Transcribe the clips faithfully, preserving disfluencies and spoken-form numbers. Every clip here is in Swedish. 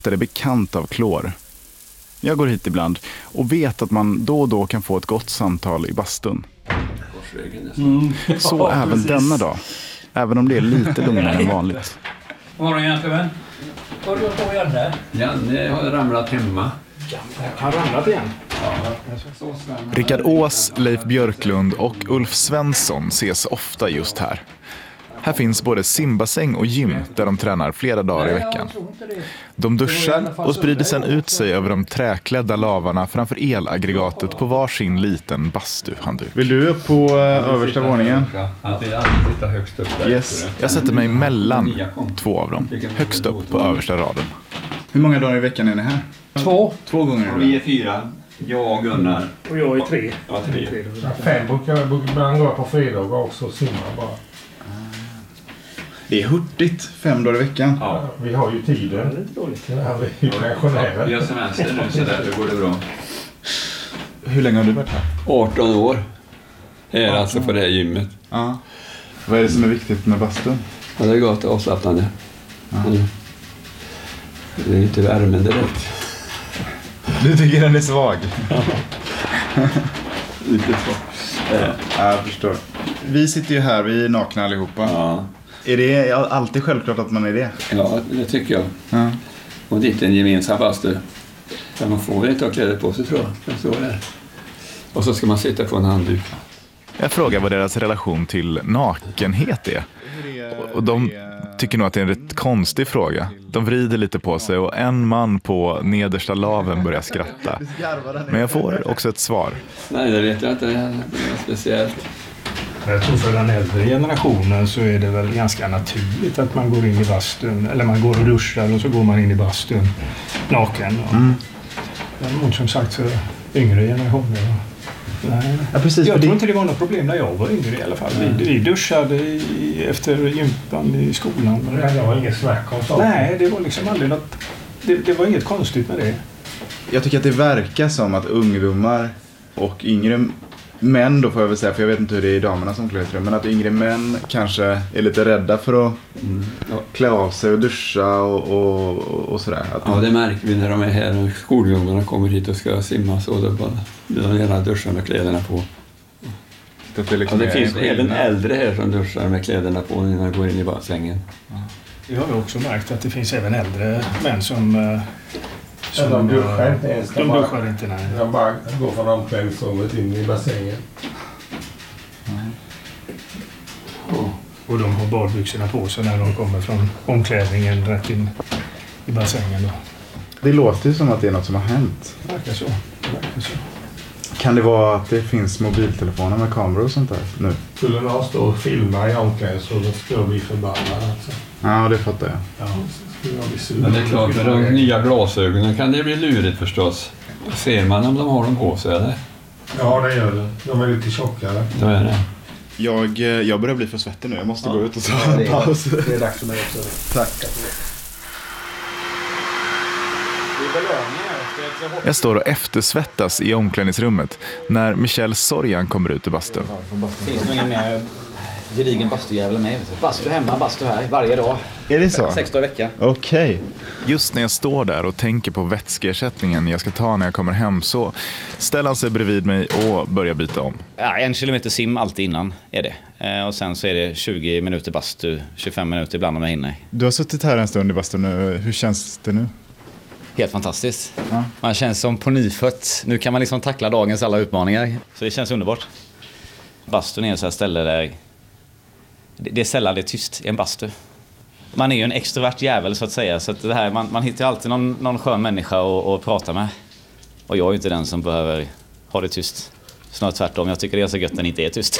är bekant av klor. Jag går hit ibland och vet att man då och då kan få ett gott samtal i bastun. Mm. Så ja, även precis. Denna dag. Även om det är lite lugnare än vanligt. God morgon, Janne. Vad har du gjort på Janne? Janne har ramlat hemma. Han har ramlat igen. Rickard Ås, Leif Björklund och Ulf Svensson ses ofta just här. Här finns både simbassäng och gym där de tränar flera dagar i veckan. De duschar och sprider sedan ut sig över de träklädda lavarna framför elaggregatet på varsin liten bastuhandduk. Vill du upp på uh, översta våningen? Yes. Jag sätter mig mellan två av dem, högst upp på översta raden. Hur många dagar i veckan är ni här? Två. Två gånger. Vi är fyra. Jag och Gunnar. Och jag är tre. Ja, tre. Fem brukar jag ibland gå på fredagar också och simma bara. Det är hurtigt, fem dagar i veckan. Ja, vi har ju tiden. Det är lite dåligt. Ja, vi är pensionärer. Vi har semester nu så därför går det bra. Hur länge har du varit här? arton år är det alltså på det här gymmet. Ja. Vad är det som är viktigt med bastun? Ja, det är gott och avslappnande. Ja. Mm. Det är inte värmen direkt. Du tycker den är svag? Ja. Lite svag. Ja, jag förstår. Vi sitter ju här, vi är nakna allihopa. Ja. Är det alltid självklart att man är det? Ja, det tycker jag. Ja. Och dit är en gemensam bastu. Där man får inte ha kläder på sig, tror jag. Så är det. Och så ska man sitta på en handduk. Jag frågar vad deras relation till nakenhet är. Och de tycker nog att det är en rätt konstig fråga. De vrider lite på sig och en man på nedersta laven börjar skratta. Men jag får också ett svar. Nej, det vet jag inte. Det är speciellt. Jag tror för den äldre generationen så är det väl ganska naturligt att man går in i bastun. Eller man går och duschar och så går man in i bastun naken. Mm. Däremot som sagt för yngre generationer. Nej. Ja, precis, jag tror inte det var något problem när jag var yngre i alla fall. Vi, vi duschade i, efter gympan i skolan. Men det var inget snack om saker. Nej, det var liksom aldrig något. Det, det var inget konstigt med det. Jag tycker att det verkar som att ungdomar och yngre män då får jag väl säga, för jag vet inte hur det är i damerna som klär sig, men att yngre män kanske är lite rädda för att mm. klä av sig och duscha och, och, och sådär. Att ja, det märker vi när de är här och skolungdomarna kommer hit och ska simma så då bara de gärna duschar med kläderna på. Det, det, liksom ja, det finns även äldre här som duschar med kläderna på när de går in i badsängen. Ja. Vi har också märkt att det finns även äldre män som Som, de duschar inte ens. De duschar bara, inte, nej. De bara går från omklädningsrummet in i bassängen. Mm. Och, och de har badbyxorna på sig när de kommer från omklädningen rätt in i bassängen. Då. Det låter ju som att det är något som har hänt. Det verkar så. Det verkar så. Kan det vara att det finns mobiltelefoner med kameror och sånt där nu? Skulle någon stå och filma i omklädningsrummet så skulle jag bli förbannad. Alltså. Ja, det fattar jag. Ja. Men det är klart, med de nya glasögonen kan det bli lurigt förstås. Ser man om de har dem på sig, eller? Ja, det gör det. De är lite tjockare. Det är det. Jag, jag börjar bli för svettig nu. Jag måste ja. gå ut och ta ja, en paus. Det är dags för mig också. Tack. Jag står och eftersvettas i omklädningsrummet när Michel Sorjan kommer ut ur bastun. Finns det ingen mer gedigen bastujävel med? Bastu hemma, bastu här, varje dag. Är det så? sex dagar i veckan. Okej. Okay. Just när jag står där och tänker på vätskeersättningen jag ska ta när jag kommer hem så ställer han sig bredvid mig och börjar byta om. Ja, en kilometer sim alltid innan är det. Eh, och sen så är det tjugo minuter bastu, tjugofem minuter ibland om jag hinner. Du har suttit här en stund i bastun nu. Hur känns det nu? Helt fantastiskt. Ja. Man känns som på nyfött. Nu kan man liksom tackla dagens alla utmaningar. Så det känns underbart. Bastun är så här ställe där det är sällan det är tyst i en bastu. Man är ju en extrovert jävel så att säga. Så att det här, man, man hittar alltid någon, någon skön människa att, att prata med. Och jag är ju inte den som behöver ha det tyst. Snarare tvärtom. Jag tycker det är så gött när det inte är tyst.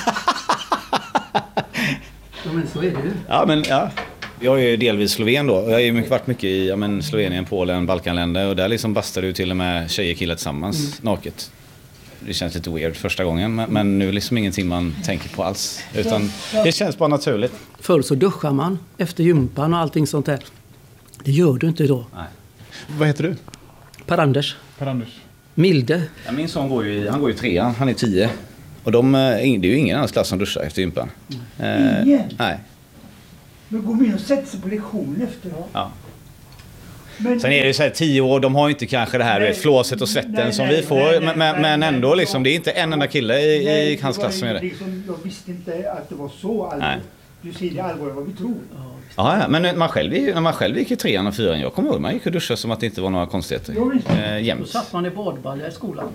Ja, men så är det ju. Ja, men ja. Jag är ju delvis sloven då. Jag har ju varit mycket i ja, men Slovenien, Polen, Balkanländer. Och där liksom bastar du till och med tjejer och killar tillsammans mm. naket. Det känns lite weird första gången. Men, men nu är liksom ingenting man tänker på alls. Utan det känns bara naturligt. Förr så duschar man efter gympan och allting sånt där. Det gör du inte idag. Nej. Vad heter du? Per-Anders. Per-Anders. Milde. Ja, min son går ju, han går ju trean, han är tio. Och de, det är ju ingen annan klass som duschar efter gympan. Ingen? Eh, nej. Men går man in och sätter sig på lektion efteråt? Ja. Men, sen är det ju så här, tio år, de har ju inte kanske det här nej, vet, flåset och svetten nej, som nej, vi får, nej, nej, men, men nej, ändå liksom, det är inte en enda kille i, nej, i hans klass som är det. Liksom, jag visste inte att det var så allvarligt. Du ser det allvarligt vad vi tror. Ja, ja, men man själv, när man själv gick i trean och fyran, jag kommer ihåg, man gick och duschade som att det inte var några konstigheter. Eh, jämt. Då satt man i badbalja i skolan.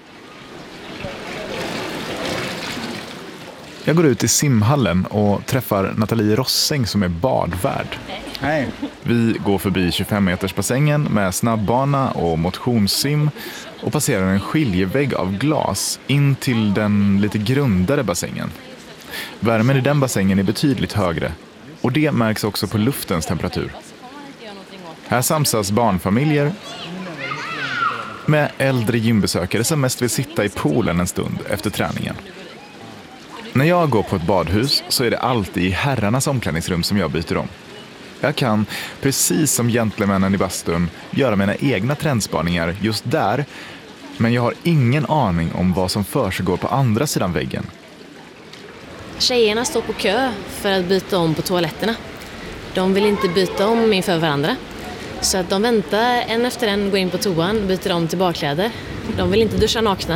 Jag går ut i simhallen och träffar Nathalie Rossing som är badvärd. Hej. Vi går förbi tjugofem meters bassängen med snabbbana och motionssim och passerar en skiljevägg av glas in till den lite grundare bassängen. Värmen i den bassängen är betydligt högre och det märks också på luftens temperatur. Här samsas barnfamiljer med äldre gymbesökare som mest vill sitta i poolen en stund efter träningen. När jag går på ett badhus så är det alltid i herrarnas omklädningsrum som jag byter om. Jag kan, precis som gentlemännen i bastun, göra mina egna trendspaningar just där, men jag har ingen aning om vad som försiggår på andra sidan väggen. Tjejerna står på kö för att byta om på toaletterna. De vill inte byta om inför varandra. Så att de väntar en efter en, går in på toan, byter om till badkläder. De vill inte duscha nakna.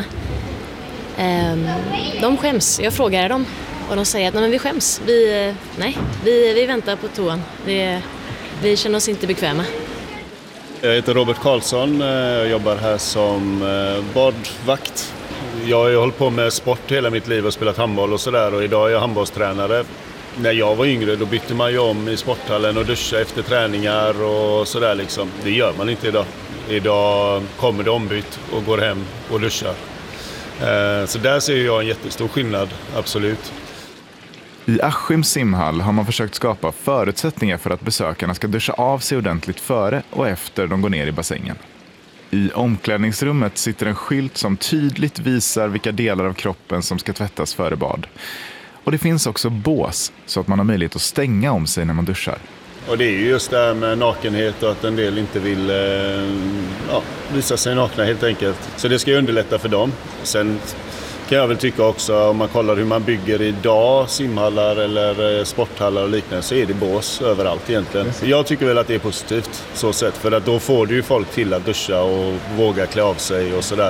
De skäms. Jag frågar dem och de säger att nej, men vi skäms. Vi, nej, vi, vi väntar på toan. Vi, vi känner oss inte bekväma. Jag heter Robert Karlsson. Jag jobbar här som badvakt. Jag har ju hållit på med sport hela mitt liv och spelat handboll och sådär. Och idag är jag handbollstränare. När jag var yngre då bytte man ju om i sporthallen och duscha efter träningar och sådär liksom. Det gör man inte idag. Idag kommer det ombytt och går hem och duschar. Så där ser jag en jättestor skillnad, absolut. I Askims simhall har man försökt skapa förutsättningar för att besökarna ska duscha av sig ordentligt före och efter de går ner i bassängen. I omklädningsrummet sitter en skylt som tydligt visar vilka delar av kroppen som ska tvättas före bad. Och det finns också bås så att man har möjlighet att stänga om sig när man duschar. Och det är ju just det här med nakenhet och att en del inte vill ja, visa sig nakna helt enkelt. Så det ska ju underlätta för dem. Sen kan jag väl tycka också, om man kollar hur man bygger idag, simhallar eller sporthallar och liknande, så är det bås överallt egentligen. Jag tycker väl att det är positivt så sätt, för att då får du ju folk till att duscha och våga klä av sig och sådär.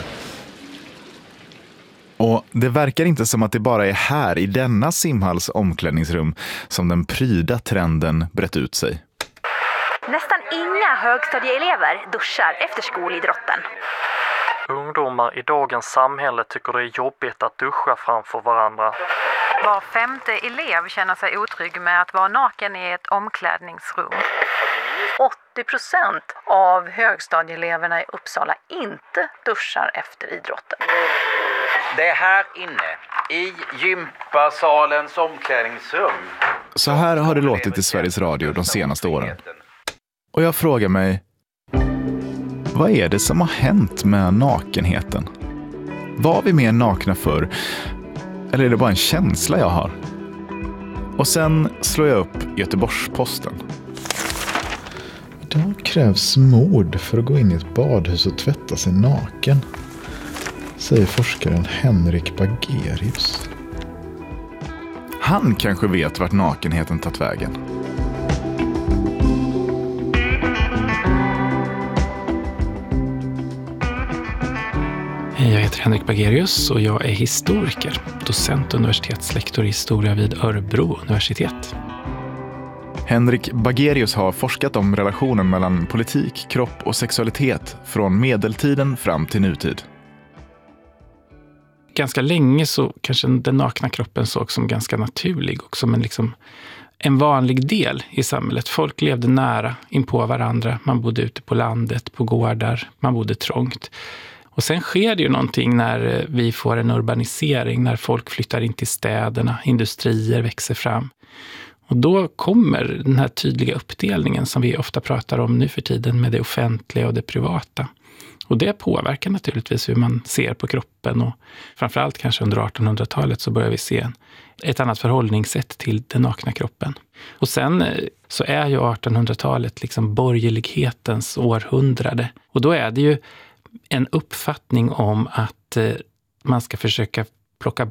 Och det verkar inte som att det bara är här i denna simhalls omklädningsrum som den pryda trenden brett ut sig. Nästan inga högstadieelever duschar efter skolidrotten. Ungdomar i dagens samhälle tycker det är jobbigt att duscha framför varandra. Var femte elev känner sig otrygg med att vara naken i ett omklädningsrum. åttio procent av högstadieeleverna i Uppsala inte duschar efter idrotten. Det är här inne, i gympasalens omklädningsrum. Så här har det låtit i Sveriges Radio de senaste åren. Och jag frågar mig, vad är det som har hänt med nakenheten? Var vi mer nakna förr? Eller är det bara en känsla jag har? Och sen slår jag upp Göteborgs-Posten. Idag krävs mod för att gå in i ett badhus och tvätta sig naken, säger forskaren Henrik Bagerius. Han kanske vet vart nakenheten tagit vägen. Jag heter Henrik Bagerius och jag är historiker, docent och universitetslektor i historia vid Örebro universitet. Henrik Bagerius har forskat om relationen mellan politik, kropp och sexualitet från medeltiden fram till nutid. Ganska länge så kanske den nakna kroppen såg som ganska naturlig och som en, liksom, en vanlig del i samhället. Folk levde nära in på varandra, man bodde ute på landet, på gårdar, man bodde trångt. Och sen sker det ju någonting när vi får en urbanisering, när folk flyttar in till städerna, industrier växer fram. Och då kommer den här tydliga uppdelningen som vi ofta pratar om nu för tiden med det offentliga och det privata. Och det påverkar naturligtvis hur man ser på kroppen, och framförallt kanske under artonhundratalet så börjar vi se ett annat förhållningssätt till den nakna kroppen. Och sen så är ju artonhundratalet liksom borgerlighetens århundrade. Och då är det ju en uppfattning om att man ska försöka plocka bort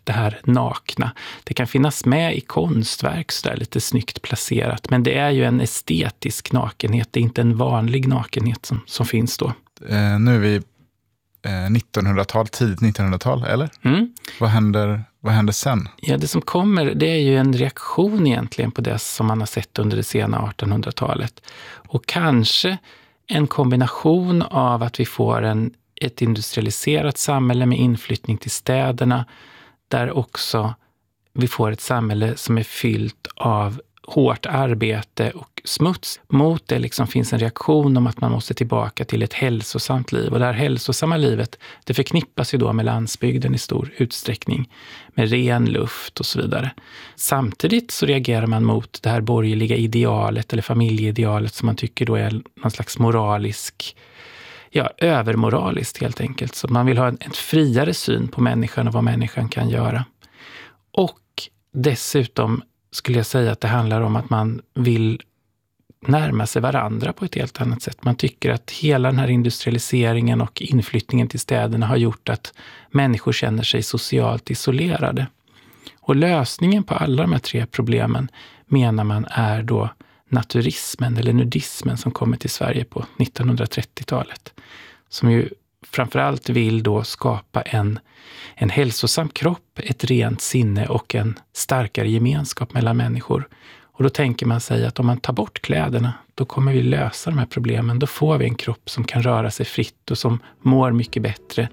det här nakna. Det kan finnas med i konstverk så där lite snyggt placerat, men det är ju en estetisk nakenhet, det är inte en vanlig nakenhet som, som finns då. Eh, nu är vi eh, nittonhundratal, tidigt nittonhundratal, eller? Mm. Vad händer, vad händer sen? Ja, det som kommer, det är ju en reaktion egentligen på det som man har sett under det sena artonhundratalet. Och kanske en kombination av att vi får en, ett industrialiserat samhälle med inflyttning till städerna, där också vi får ett samhälle som är fyllt av hårt arbete och smuts. Mot det liksom finns en reaktion om att man måste tillbaka till ett hälsosamt liv. Och det här hälsosamma livet, det förknippas ju då med landsbygden i stor utsträckning. Med ren luft och så vidare. Samtidigt så reagerar man mot det här borgerliga idealet eller familjeidealet som man tycker då är någon slags moralisk, ja, övermoraliskt helt enkelt. Så man vill ha en, en friare syn på människan och vad människan kan göra. Och dessutom skulle jag säga att det handlar om att man vill närma sig varandra på ett helt annat sätt. Man tycker att hela den här industrialiseringen och inflyttningen till städerna har gjort att människor känner sig socialt isolerade. Och lösningen på alla de här tre problemen menar man är då naturismen eller nudismen som kommer till Sverige på nittonhundratrettiotalet. Som ju framförallt vill då skapa en, en hälsosam kropp, ett rent sinne och en starkare gemenskap mellan människor. Och då tänker man sig att om man tar bort kläderna, då kommer vi lösa de här problemen. Då får vi en kropp som kan röra sig fritt och som mår mycket bättre.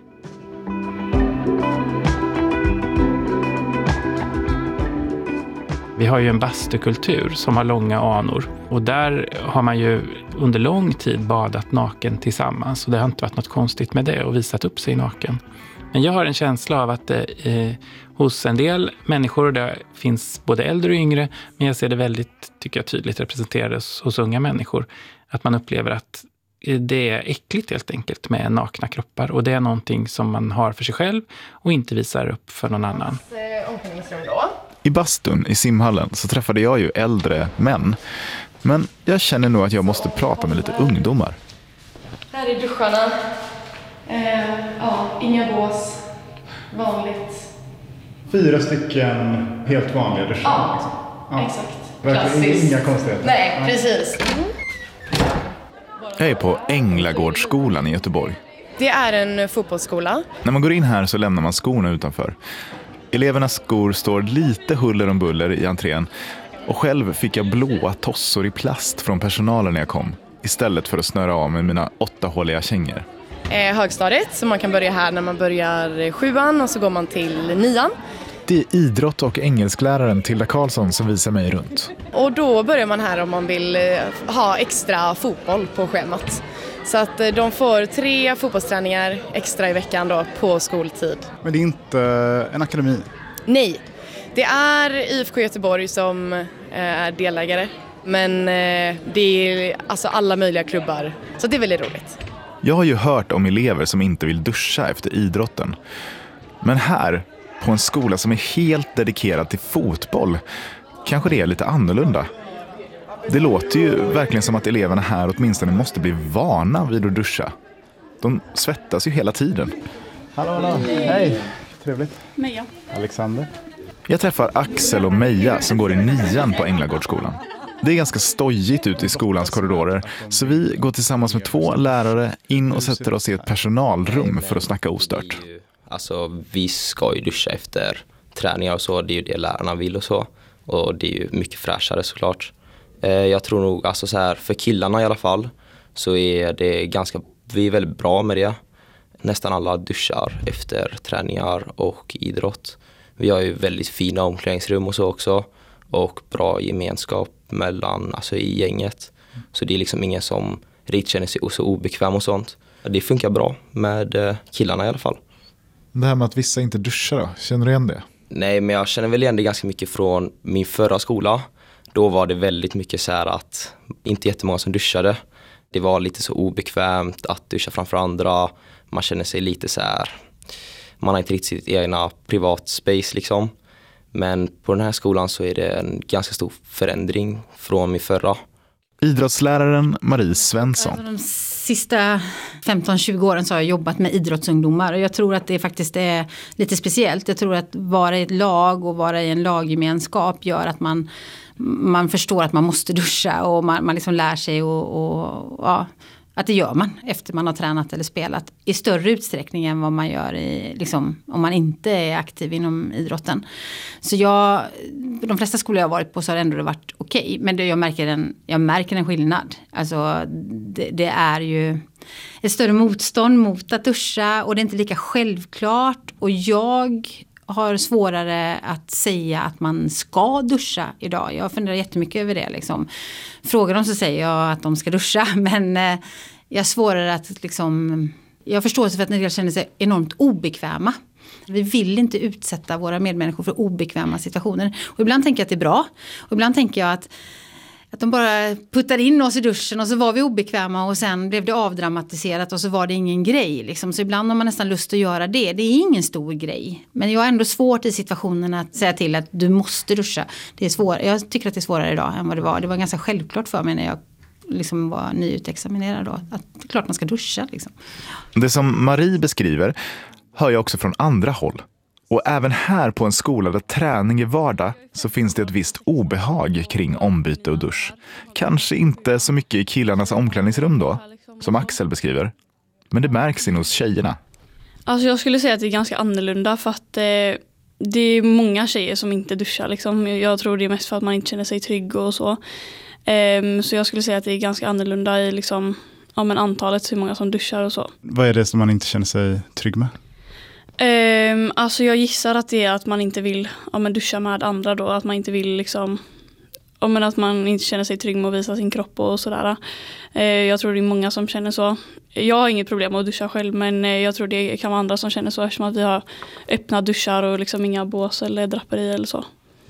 Vi har ju en bastukultur som har långa anor. Och där har man ju under lång tid badat naken tillsammans. Och det har inte varit något konstigt med det och visat upp sig naken. Men jag har en känsla av att det eh, hos en del människor, det finns både äldre och yngre, men jag ser det väldigt, tycker jag, tydligt representeras hos unga människor. Att man upplever att det är äckligt helt enkelt med nakna kroppar. Och det är någonting som man har för sig själv och inte visar upp för någon annan. I bastun i simhallen så träffade jag ju äldre män. Men jag känner nog att jag måste prata med lite ungdomar. Här är duscharna. Eh, ja, inga bås. Vanligt. Fyra stycken helt vanliga duschar. Ja, liksom. Ja. Exakt. Verkligen Klassiskt. inga konstigheter. Nej, precis. Jag är på Änglagårdsskolan i Göteborg. Det är en fotbollsskola. När man går in här så lämnar man skorna utanför. Elevernas skor står lite huller om buller i entrén. Och själv fick jag blåa tossor i plast från personalen när jag kom. Istället för att snöra av med mina åttahåliga kängor. Eh, högstadiet, så man kan börja här när man börjar sjuan och så går man till nian. Det är idrott- och engelskläraren Tilda Karlsson som visar mig runt. Och då börjar man här om man vill eh, ha extra fotboll på schemat. Så att eh, de får tre fotbollsträningar extra i veckan då på skoltid. Men det är inte en akademi? Nej, det är I F K Göteborg som eh, är delägare. Men eh, det är alltså alla möjliga klubbar, så det är väldigt roligt. Jag har ju hört om elever som inte vill duscha efter idrotten. Men här, på en skola som är helt dedikerad till fotboll, kanske det är lite annorlunda. Det låter ju verkligen som att eleverna här åtminstone måste bli vana vid att duscha. De svettas ju hela tiden. Hallå, hallå. Hej. Trevligt. Meja. Alexander. Jag träffar Axel och Meja som går i nian på Änglagårdsskolan. Det är ganska stojigt ute i skolans korridorer, så vi går tillsammans med två lärare in och sätter oss i ett personalrum för att snacka ostört. Alltså, vi ska ju duscha efter träningar och så, det är ju det lärarna vill och så. Och det är ju mycket fräschare såklart. Jag tror nog, alltså så här, för killarna i alla fall, så är det ganska, vi är väldigt bra med det. Nästan alla duschar efter träningar och idrott. Vi har ju väldigt fina omklädningsrum och så också. Och bra gemenskap mellan, alltså i gänget. Så det är liksom ingen som riktigt känner sig så obekväm och sånt. Det funkar bra med killarna i alla fall. Det här med att vissa inte duschar då, känner du igen det? Nej, men jag känner väl igen det ganska mycket från min förra skola. Då var det väldigt mycket så här att inte jättemånga som duschade. Det var lite så obekvämt att duscha framför andra. Man känner sig lite så här, man har inte riktigt sitt egna privat space liksom. Men på den här skolan så är det en ganska stor förändring från min förra. Idrottsläraren Marie Svensson. De Sista femton tjugo åren så har jag jobbat med idrottsungdomar och jag tror att det faktiskt är lite speciellt. Jag tror att vara i ett lag och vara i en laggemenskap gör att man, man förstår att man måste duscha och man, man liksom lär sig och, och ja, att det gör man efter man har tränat eller spelat i större utsträckning än vad man gör i, liksom, om man inte är aktiv inom idrotten. Så jag, de flesta skolor jag har varit på så har ändå det varit okej. Okay, men det, jag, märker en, jag märker en skillnad. Alltså, det, det är ju ett större motstånd mot att duscha och det är inte lika självklart. Och jag har svårare att säga att man ska duscha idag. Jag funderar jättemycket över det. Liksom. Frågar dem så säger jag att de ska duscha. Men eh, jag har svårare att liksom... Jag förstår sig för att en del känner sig enormt obekväma. Vi vill inte utsätta våra medmänniskor för obekväma situationer. Och ibland tänker jag att det är bra. Och ibland tänker jag att Att de bara puttade in oss i duschen och så var vi obekväma och sen blev det avdramatiserat och så var det ingen grej. Liksom. Så ibland har man nästan lust att göra det. Det är ingen stor grej. Men jag har ändå svårt i situationen att säga till att du måste duscha. Det är svår. Jag tycker att det är svårare idag än vad det var. Det var ganska självklart för mig när jag liksom var nyutexaminerad då. Att det är klart man ska duscha. Liksom. Det som Marie beskriver hör jag också från andra håll. Och även här på en skola där träning är vardag så finns det ett visst obehag kring ombyte och dusch. Kanske inte så mycket i killarnas omklädningsrum då, som Axel beskriver. Men det märks in hos tjejerna. Alltså jag skulle säga att det är ganska annorlunda för att eh, det är många tjejer som inte duschar. Liksom. Jag tror det är mest för att man inte känner sig trygg och så. Eh, så jag skulle säga att det är ganska annorlunda i liksom, ja, men antalet, hur många som duschar och så. Vad är det som man inte känner sig trygg med? Um, alltså jag gissar att det är att man inte vill ja, men duscha med andra då. Att man inte vill liksom ja, men att man inte känner sig trygg med att visa sin kropp och sådär. Uh, jag tror det är många som känner så. Jag har inget problem med att duscha själv, men uh, jag tror det kan vara andra som känner så eftersom att vi har öppna duschar och liksom inga bås eller draperi eller så.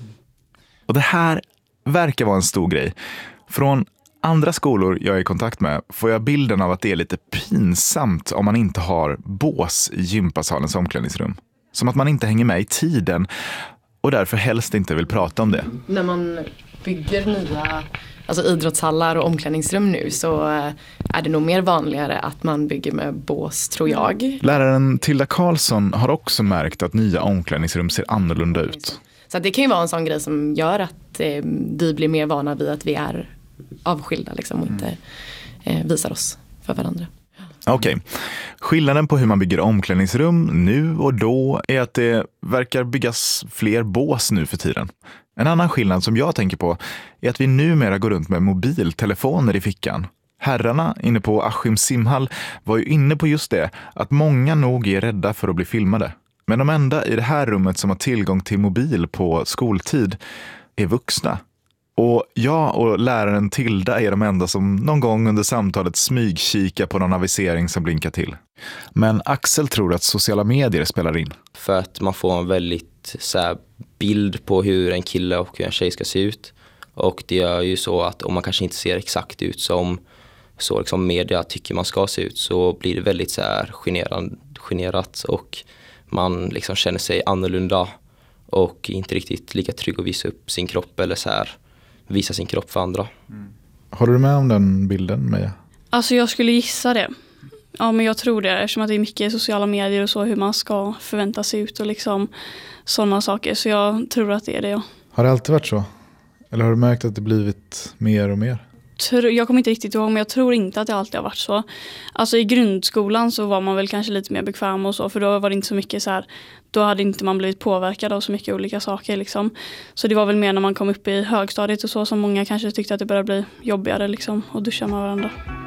Och det här verkar vara en stor grej. Från andra skolor jag är i kontakt med får jag bilden av att det är lite pinsamt om man inte har bås i gympasalens omklädningsrum. Som att man inte hänger med i tiden och därför helst inte vill prata om det. När man bygger nya alltså idrottshallar och omklädningsrum nu så är det nog mer vanligare att man bygger med bås, tror jag. Läraren Tilda Karlsson har också märkt att nya omklädningsrum ser annorlunda ut. Så det kan ju vara en sån grej som gör att eh, vi blir mer vana vid att vi är avskilda liksom, och inte eh, visar oss för varandra. Okej. Okay. Skillnaden på hur man bygger omklädningsrum nu och då är att det verkar byggas fler bås nu för tiden. En annan skillnad som jag tänker på är att vi numera går runt med mobiltelefoner i fickan. Herrarna inne på Askim simhall var ju inne på just det, att många nog är rädda för att bli filmade. Men de enda i det här rummet som har tillgång till mobil på skoltid är vuxna. Och jag och läraren Tilda är de enda som någon gång under samtalet smygkika på någon avisering som blinkar till. Men Axel tror att sociala medier spelar in. För att man får en väldigt så här, bild på hur en kille och en tjej ska se ut. Och det är ju så att om man kanske inte ser exakt ut som så liksom media tycker man ska se ut så blir det väldigt så här generan, generat och man liksom känner sig annorlunda och inte riktigt lika trygg att visa upp sin kropp eller så här visa sin kropp för andra. Mm. Håller du med om den bilden, Maja? Alltså jag skulle gissa det. Ja, men jag tror det eftersom att det är mycket sociala medier och så hur man ska förvänta sig ut och liksom sådana saker. Så jag tror att det är det, ja. Har det alltid varit så? Eller har du märkt att det blivit mer och mer? Jag kommer inte riktigt ihåg, men jag tror inte att det alltid har varit så. Alltså i grundskolan så var man väl kanske lite mer bekväm och så, för då var det inte så mycket så här, då hade inte man blivit påverkad av så mycket olika saker liksom. Så det var väl mer när man kom upp i högstadiet och så som många kanske tyckte att det började bli jobbigare liksom att duscha med varandra.